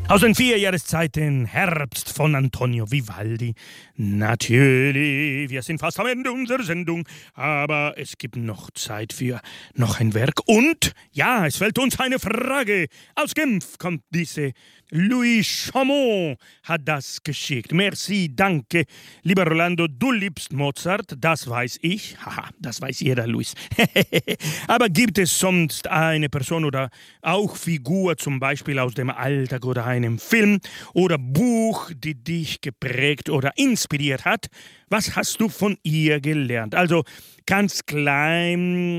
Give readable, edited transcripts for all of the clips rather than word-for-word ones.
Aus den 4 Jahreszeiten Herbst von Antonio Vivaldi. Natürlich, wir sind fast am Ende unserer Sendung, aber es gibt noch Zeit für noch ein Werk. Und, ja, es fällt uns eine Frage. Aus Genf kommt diese. Louis Chaumont hat das geschickt. Merci, danke. Lieber Rolando, du liebst Mozart, das weiß ich. Haha, das weiß jeder, Luis. Aber gibt es sonst eine Person oder auch Figur, zum Beispiel aus dem Alltag oder einem Film oder Buch, die dich geprägt oder inspiriert hat? Was hast du von ihr gelernt? Also ganz klein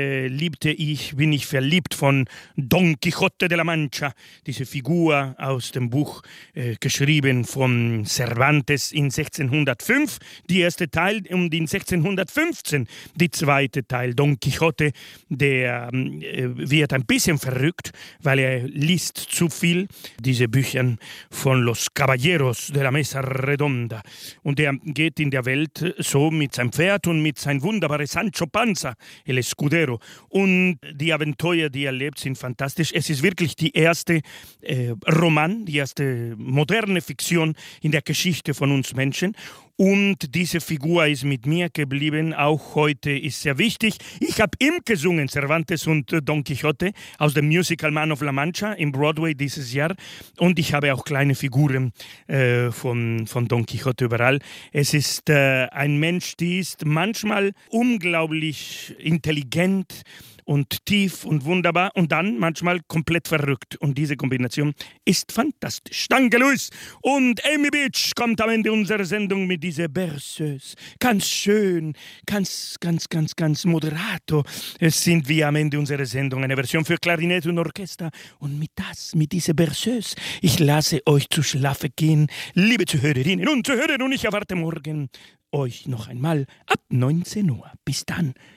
bin ich verliebt von Don Quixote de la Mancha, diese Figur aus dem Buch, geschrieben von Cervantes in 1605, die erste Teil, und in 1615 die zweite Teil. Don Quixote, der wird ein bisschen verrückt, weil er liest zu viel, diese Bücher von Los Caballeros de la Mesa Redonda. Und er geht in der Welt so mit seinem Pferd und mit seinem wunderbaren Sancho Panza, el Escudero. Und die Abenteuer, die er lebt, sind fantastisch. Es ist wirklich die erste Roman, die erste moderne Fiktion in der Geschichte von uns Menschen. Und diese Figur ist mit mir geblieben, auch heute ist sehr wichtig. Ich habe ihm gesungen, Cervantes und Don Quixote, aus dem Musical Man of La Mancha im Broadway dieses Jahr. Und ich habe auch kleine Figuren von Don Quixote überall. Es ist ein Mensch, der ist manchmal unglaublich intelligent und tief und wunderbar und dann manchmal komplett verrückt. Und diese Kombination ist fantastisch. Danke, Luis. Und Amy Beach kommt am Ende unserer Sendung mit dieser Berceuse. Ganz schön, ganz moderato. Es sind wir am Ende unserer Sendung, eine Version für Klarinette und Orchester. Und mit dieser Berceuse, ich lasse euch zu Schlafe gehen. Liebe Zuhörerinnen und Zuhörer, und ich erwarte morgen euch noch einmal ab 19 Uhr. Bis dann.